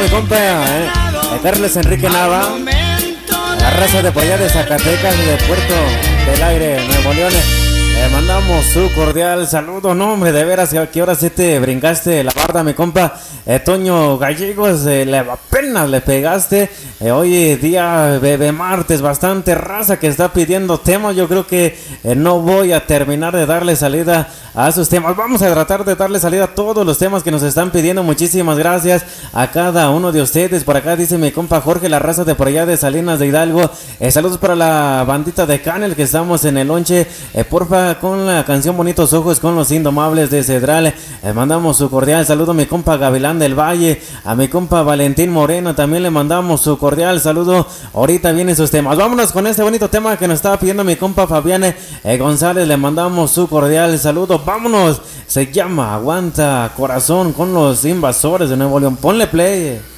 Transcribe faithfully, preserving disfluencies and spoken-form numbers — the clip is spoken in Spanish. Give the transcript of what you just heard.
mi compa, eh, eh, Carlos Enrique Nava, la raza de por allá de Zacatecas y de Puerto del Aire, Nuevo León. Le mandamos su cordial saludo. No, hombre, de veras, que ahora sí te brincaste la barda, mi compa. Eh, Toño Gallegos, eh, le, apenas le pegaste. Eh, hoy día bebé martes, bastante raza que está pidiendo temas. Yo creo que eh, no voy a terminar de darle salida a sus temas. Vamos a tratar de darle salida a todos los temas que nos están pidiendo. Muchísimas gracias a cada uno de ustedes. Por acá dice mi compa Jorge, la raza de por allá de Salinas de Hidalgo. Eh, saludos para la bandita de Canel que estamos en el lonche. Eh, porfa, con la canción Bonitos Ojos con los Indomables de Cedral. Le mandamos su cordial saludo a mi compa Gavilán del Valle, a mi compa Valentín Moreno también le mandamos su cordial saludo. Ahorita vienen sus temas. Vámonos con este bonito tema que nos estaba pidiendo mi compa Fabián eh, González. Le mandamos su cordial saludo. Vámonos. Se llama Aguanta Corazón con los Invasores de Nuevo León. Ponle play.